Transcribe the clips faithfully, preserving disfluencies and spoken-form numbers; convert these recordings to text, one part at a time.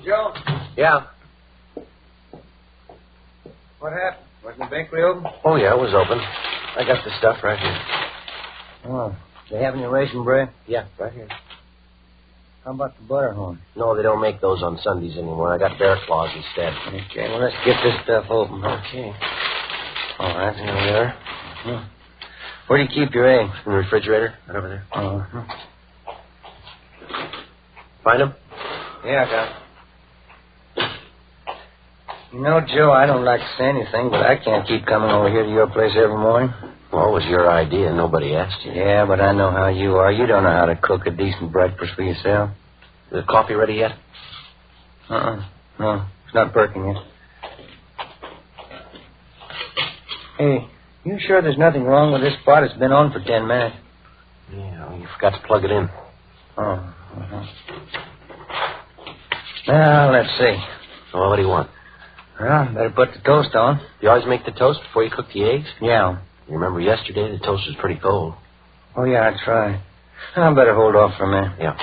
Joe? Yeah. What happened? Wasn't the bakery open? Oh, yeah, it was open. I got the stuff right here. Oh. They have any raisin bread? Yeah, right here. How about the butterhorn? No, they don't make those on Sundays anymore. I got bear claws instead. Okay, well, let's get this stuff open. Okay. All right. There we are. Hmm. Where do you keep your eggs? In the refrigerator, right over there. Uh-huh. Find them? Yeah, I got it. You know, Joe, I don't like to say anything, but I can't keep coming over here to your place every morning. Well, it was your idea. Nobody asked you. Yeah, but I know how you are. You don't know how to cook a decent breakfast for yourself. Is the coffee ready yet? Uh-uh. No, it's not perking yet. Hey, you sure there's nothing wrong with this pot? It's been on for ten minutes. Yeah, well, you forgot to plug it in. Oh, uh-huh. Now, let's see. Well, what do you want? Well, better put the toast on. You always make the toast before you cook the eggs? Yeah. You remember yesterday the toast was pretty cold. Oh, yeah, that's right. I better hold off for a minute. Yeah.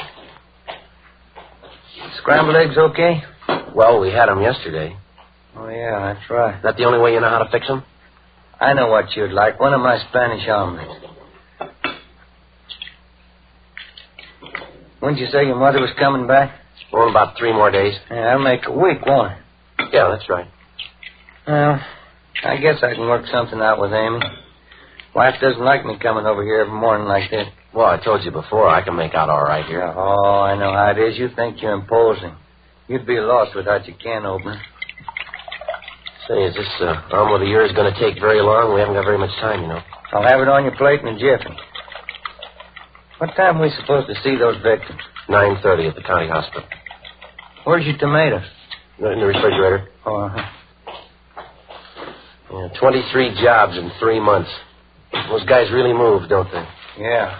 Scrambled eggs okay? Well, we had them yesterday. Oh, yeah, that's right. Is that the only way you know how to fix them? I know what you'd like. One of my Spanish omelets. When'd you say your mother was coming back? Well, in about three more days. Yeah, that'll make a week, won't it? Yeah, that's right. Well, I guess I can work something out with Amy. Wife doesn't like me coming over here every morning like this. Well, I told you before, I can make out all right here. Oh, I know how it is. You think you're imposing. You'd be lost without your can opener. Say, is this uh, omelet of yours going to take very long? We haven't got very much time, you know. I'll have it on your plate in a jiffy. What time are we supposed to see those victims? nine thirty at the county hospital. Where's your tomatoes? In the refrigerator. Oh, uh-huh. Yeah, twenty-three jobs in three months. Those guys really move, don't they? Yeah.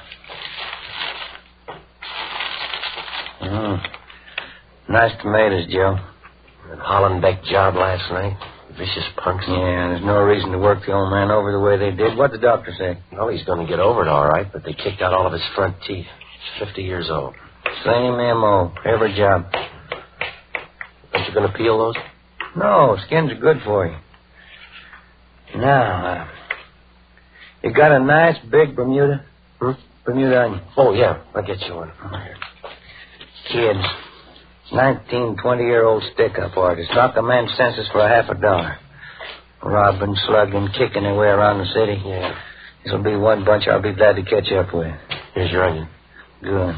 Mm. Nice tomatoes, Joe. That Hollenbeck job last night. Vicious punks. Yeah, there's no reason to work the old man over the way they did. What'd the doctor say? Well, he's going to get over it all right, but they kicked out all of his front teeth. He's fifty years old. Same M O every job. Aren't you going to peel those? No, skins are good for you. Now, uh, you got a nice big Bermuda? Hmm? Bermuda onion. Oh, yeah. I'll get you one. Kid, nineteen, twenty-year-old stick-up artist. Knocked a man's senses for a half a dollar. Robbing, slugging, kicking their way around the city. Yeah. This'll be one bunch I'll be glad to catch up with. Here's your onion. Good.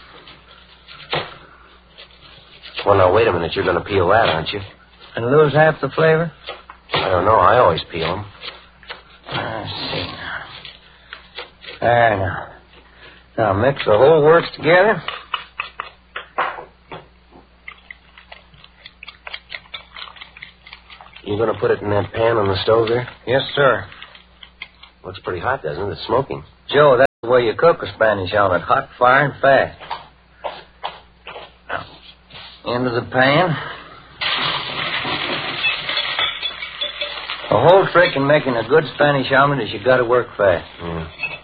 Well, now, wait a minute. You're going to peel that, aren't you? And lose half the flavor? I don't know. I always peel them. I see now. There now. Now mix the whole works together. You going to put it in that pan on the stove there? Yes, sir. Looks pretty hot, doesn't it? It's smoking. Joe, that's the way you cook a Spanish omelet. Hot, fire, and fast. Now, into the pan. The whole trick in making a good Spanish omelet is you got to work fast. Yeah.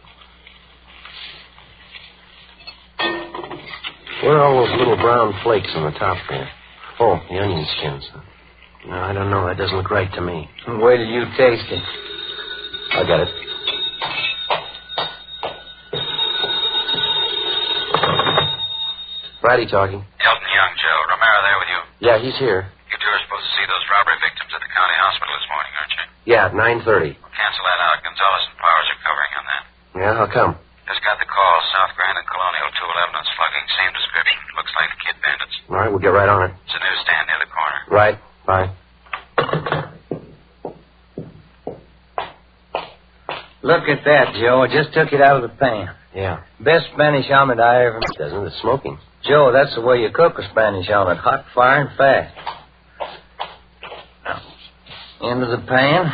Where are all those little brown flakes on the top there? Oh, the onion skins. No, I don't know. That doesn't look right to me. Wait till you taste it. I got it. Friday talking. Elton Young, Joe. Romero there with you. Yeah, he's here. You two are supposed to see those robbery victims at the county hospital this morning, aren't you? Yeah, at nine thirty. Well, cancel that out. Gonzalez and Powers are covering on that. Yeah, how come? Just got the call. South Grand and Colonial two eleven on slugging. Same description. Looks like the kid bandits. All right, we'll get right on it. It's a newsstand near the corner. Right. Bye. Look at that, Joe. I just took it out of the pan. Yeah. Best Spanish omelet I ever made. Doesn't it? It's smoking. Joe, that's the way you cook a Spanish omelet. Hot, fire, and fast. Now, into the pan.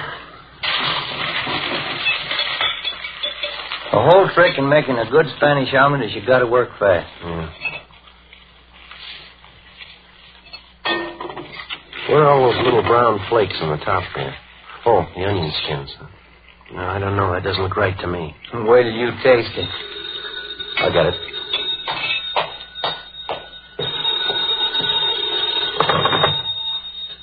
The whole trick in making a good Spanish omelet is you got to work fast. Yeah. Where are all those little brown flakes on the top there? Oh, the onion skins. No, I don't know. That doesn't look right to me. Wait till you taste it. I got it.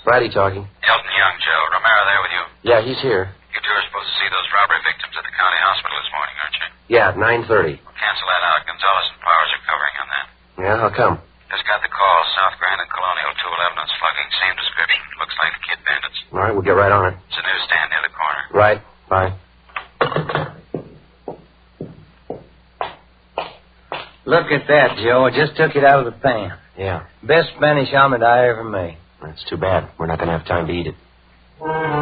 Friday talking. Elton Young, Joe. Romero there with you? Yeah, he's here. You two are supposed to see those robbery victims at the county hospital this morning, aren't you? Yeah, at nine thirty. Well, cancel that out. Gonzalez and Powers are covering on that. Yeah, how come? Just got the call. South Grand and Colonial, two eleven on slugging. Same description. Looks like the Kid Bandits. All right, we'll get right on it. It's a newsstand near the corner. Right. Bye. Look at that, Joe. I just took it out of the pan. Yeah. Best Spanish omelet I ever made. That's too bad. We're not going to have time to eat it.